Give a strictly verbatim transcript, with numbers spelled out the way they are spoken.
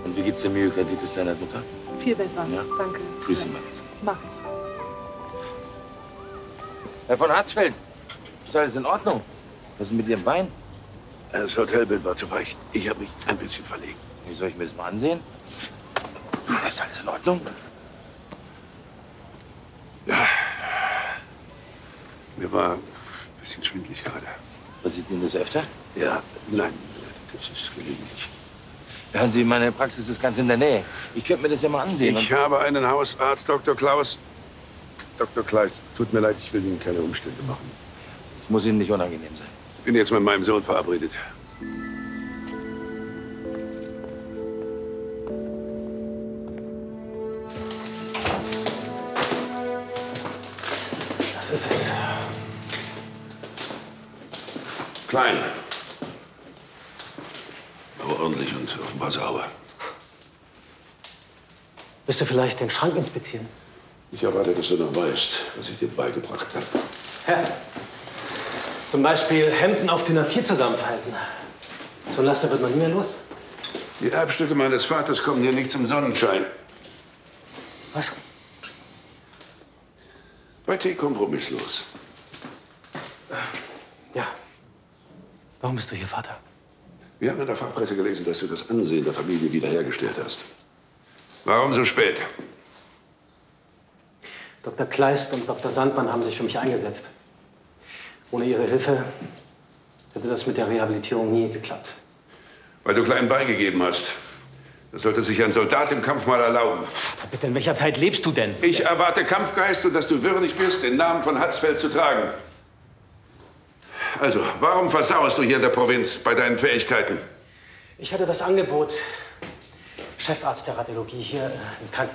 Und wie geht's der Myokarditis deiner Mutter? Viel besser, Ja? danke. Grüß Sie mal. Mach ich. Herr von Harzfeld, ist alles in Ordnung? Was ist mit Ihrem Bein? Das Hotelbild war zu weich. Ich habe mich ein bisschen verlegen. Wie soll ich mir das mal ansehen? Ist alles in Ordnung? Ja. Mir war ein bisschen schwindelig gerade. Passiert Ihnen das öfter? Ja, nein, das ist gelegentlich. Hören Sie, meine Praxis ist ganz in der Nähe. Ich könnte mir das ja mal ansehen. Ich habe einen Hausarzt, Doktor Klaus. Doktor Kleist, tut mir leid, ich will Ihnen keine Umstände machen. Das muss Ihnen nicht unangenehm sein. Ich bin jetzt mit meinem Sohn verabredet. Das ist es. Klein. Aber ordentlich und offenbar sauber. Willst du vielleicht den Schrank inspizieren? Ich erwarte, dass du noch weißt, was ich dir beigebracht habe. Herr, zum Beispiel Hemden auf DIN A vier zusammenfalten. So ein Laster wird man nie mehr los. Die Erbstücke meines Vaters kommen hier nicht zum Sonnenschein. Was? Bei T kompromisslos. Ja. Warum bist du hier, Vater? Wir haben in der Fachpresse gelesen, dass du das Ansehen der Familie wiederhergestellt hast. Warum so spät? Doktor Kleist und Doktor Sandmann haben sich für mich eingesetzt. Ohne ihre Hilfe hätte das mit der Rehabilitierung nie geklappt. Weil du klein beigegeben hast. Das sollte sich ein Soldat im Kampf mal erlauben. Vater, bitte, in welcher Zeit lebst du denn? Ich erwarte Kampfgeist und dass du würdig bist, den Namen von Hatzfeld zu tragen. Also, warum versauerst du hier in der Provinz bei deinen Fähigkeiten? Ich hatte das Angebot, Chefarzt der Radiologie hier im Krankenhaus